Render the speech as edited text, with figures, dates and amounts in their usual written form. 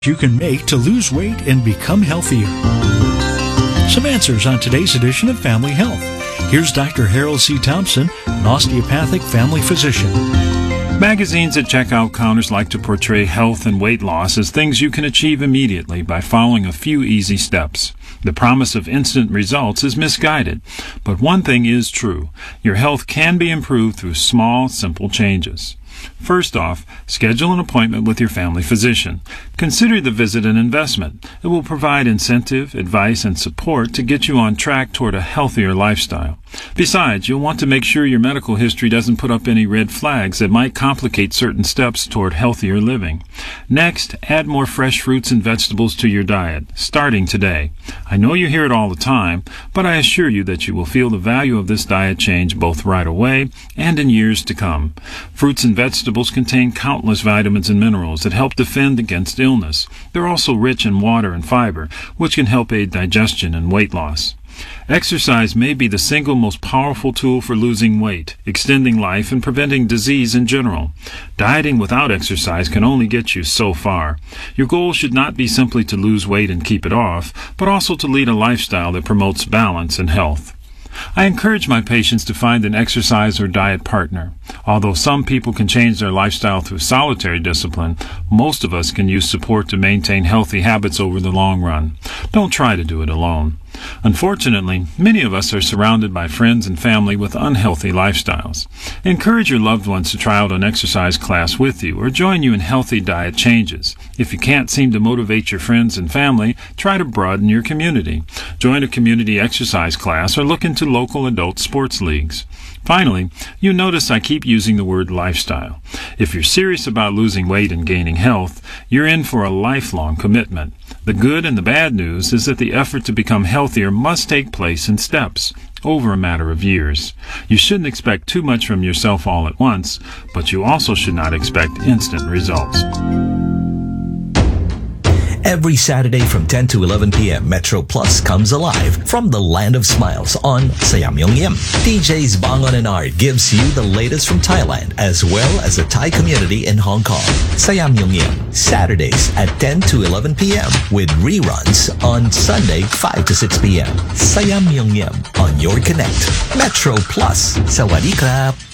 you can make to lose weight and become healthier. Some answers on today's edition of Family Health. Here's Dr. Harold C. Thompson, an osteopathic family physician. Magazines at checkout counters like to portray health and weight loss as things you can achieve immediately by following a few easy steps. The promise of instant results is misguided, but one thing is true. Your health can be improved through small, simple changes. First off, schedule an appointment with your family physician. Consider the visit an investment. It will provide incentive, advice, and support to get you on track toward a healthier lifestyle. Besides, you'll want to make sure your medical history doesn't put up any red flags that might complicate certain steps toward healthier living. Next, add more fresh fruits and vegetables to your diet, starting today. I know you hear it all the time, but I assure you that you will feel the value of this diet change both right away and in years to come. Fruits and vegetables contain countless vitamins and minerals that help defend against illness. They're also rich in water and fiber, which can help aid digestion and weight loss. Exercise may be the single most powerful tool for losing weight, extending life, and preventing disease in general. Dieting without exercise can only get you so far. Your goal should not be simply to lose weight and keep it off, but also to lead a lifestyle that promotes balance and health. I encourage my patients to find an exercise or diet partner. Although some people can change their lifestyle through solitary discipline, most of us can use support to maintain healthy habits over the long run. Don't try to do it alone. Unfortunately, many of us are surrounded by friends and family with unhealthy lifestyles. Encourage your loved ones to try out an exercise class with you or join you in healthy diet changes. If you can't seem to motivate your friends and family, try to broaden your community. Join a community exercise class or look into local adult sports leagues. Finally, you notice I keep using the word lifestyle. If you're serious about losing weight and gaining health, you're in for a lifelong commitment. The good and the bad news is that the effort to become healthier must take place in steps, over a matter of years. You shouldn't expect too much from yourself all at once, but you also should not expect instant results. Every Saturday from 10 to 11 p.m., Metro Plus comes alive from the Land of Smiles on Sayamyongyem. DJs Bangon and Art gives you the latest from Thailand as well as the Thai community in Hong Kong. Sayamyongyem, Saturdays at 10 to 11 p.m. with reruns on Sunday 5 to 6 p.m. Sayamyongyem on your Connect. Metro Plus. Sawadee krap.